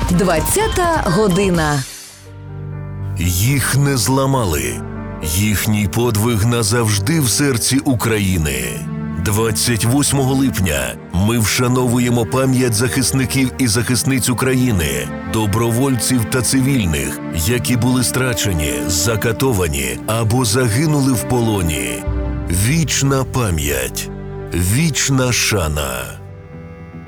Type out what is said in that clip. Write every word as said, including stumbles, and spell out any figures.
двадцята година. Їх не зламали. Їхній подвиг назавжди в серці України. двадцять восьмого липня ми вшановуємо пам'ять захисників і захисниць України, добровольців та цивільних, які були страчені, закатовані або загинули в полоні. Вічна пам'ять, вічна шана.